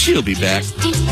she'll be back.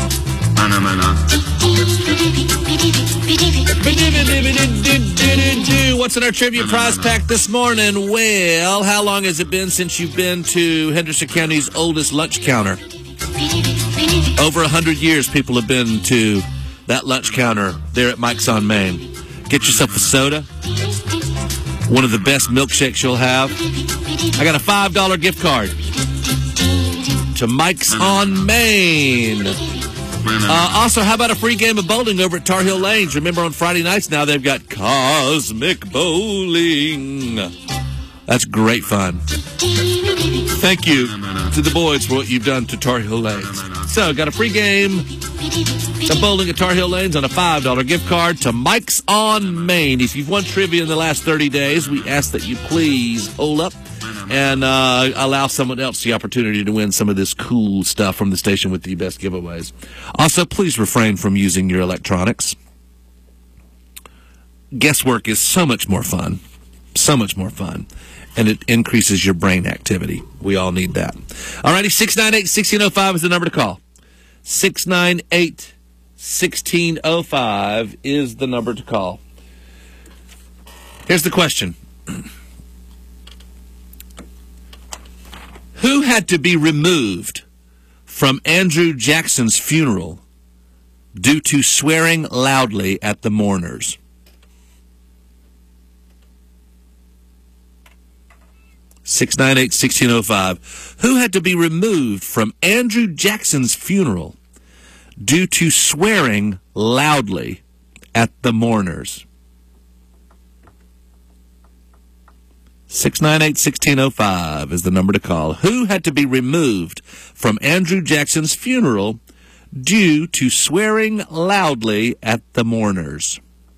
What's in our trivia prize pack this morning? Well, how long has it been since you've been to Henderson County's oldest lunch counter? Over 100 years people have been to that lunch counter there at Mike's on Main. Get yourself a soda. One of the best milkshakes you'll have. I got a $5 gift card to Mike's on Main. Also, how about a free game of bowling over at Tar Heel Lanes? Remember, on Friday nights now, they've got Cosmic Bowling. That's great fun. Thank you to the boys for what you've done to Tar Heel Lanes. So, got a free game of bowling at Tar Heel Lanes on a $5 gift card to Mike's on Main. If you've won trivia in the last 30 days, we ask that you please hold up and allow someone else the opportunity to win some of this cool stuff from the station with the best giveaways. Also, please refrain from using your electronics. Guesswork is so much more fun. So much more fun. And it increases your brain activity. We all need that. All righty, 698-1605 is the number to call. 698-1605 is the number to call. Here's the question. Who had to be removed from Andrew Jackson's funeral due to swearing loudly at the mourners? (698-1605). Who had to be removed from Andrew Jackson's funeral due to swearing loudly at the mourners? 698-1605 is the number to call. Who had to be removed from Andrew Jackson's funeral due to swearing loudly at the mourners?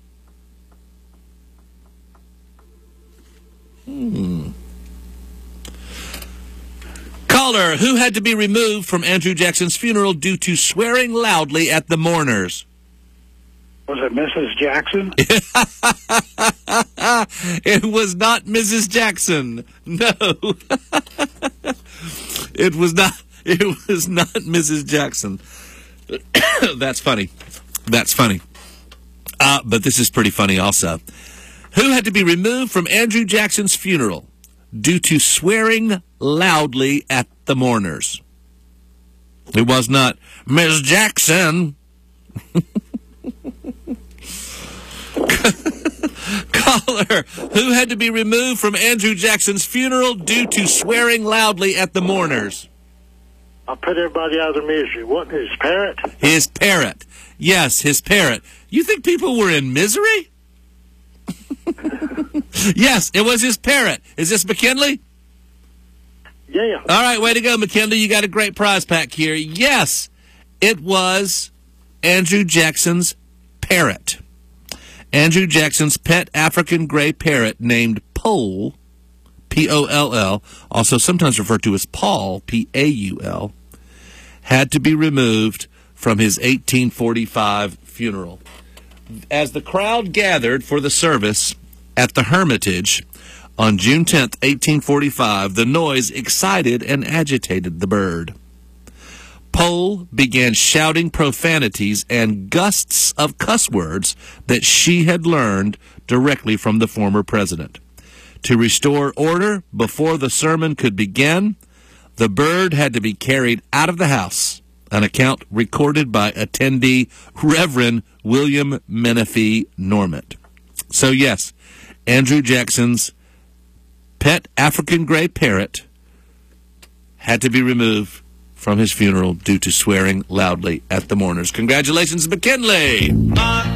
Caller, who had to be removed from Andrew Jackson's funeral due to swearing loudly at the mourners? Was it Mrs. Jackson? It was not Mrs. Jackson. No. It was not Mrs. Jackson. That's funny. That's funny. But this is pretty funny also. Who had to be removed from Andrew Jackson's funeral due to swearing loudly at the mourners? It was not Ms. Jackson. Caller, who had to be removed from Andrew Jackson's funeral due to swearing loudly at the mourners? I'll put everybody out of their misery. What, his parrot? His parrot. Yes, his parrot. You think people were in misery? Yes, it was his parrot. Is this McKinley? Yeah. All right, way to go, McKinley. You got a great prize pack here. Yes, it was Andrew Jackson's parrot. Andrew Jackson's pet African gray parrot named Poll, P-O-L-L, also sometimes referred to as Paul, P-A-U-L, had to be removed from his 1845 funeral. As the crowd gathered for the service at the Hermitage on June 10th, 1845, the noise excited and agitated the bird. Poll began shouting profanities and gusts of cuss words that she had learned directly from the former president. To restore order before the sermon could begin, the bird had to be carried out of the house, an account recorded by attendee Reverend William Menifee Normant. So yes, Andrew Jackson's pet African gray parrot had to be removed from his funeral due to swearing loudly at the mourners. Congratulations, McKinley!